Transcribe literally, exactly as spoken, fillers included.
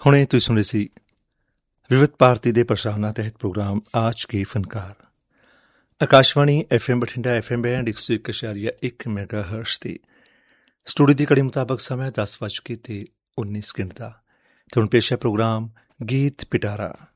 ਹੁਣੇ ਤੁਸੀਂ ਸੁਣੇ ਸੀ ਵਿਵਧ ਭਾਰਤੀ ਦੇ ਪ੍ਰਸਾਰਣਾਂ ਤਹਿਤ ਪ੍ਰੋਗਰਾਮ ਆਜ ਕੇ ਫਨਕਾਰ। Akashvani F M Bathinda F M band ਇੱਕ ਸੌ ਇੱਕ ਅਸ਼ਾਰੀਆ ਇੱਕ ਮੈਗਾ ਹਰਸ਼ ਤੇ ਸਟੂਡੀਓ ਦੀ ਘੜੀ ਮੁਤਾਬਕ ਸਮਾਂ ਦਸ ਵੱਜ ਕੇ ਤੇ ਉੱਨੀ ਸਕਿੰਟ ਦਾ। ਤੇ ਹੁਣ ਪੇਸ਼ ਹੈ ਪ੍ਰੋਗਰਾਮ ਗੀਤ ਪਿਟਾਰਾ।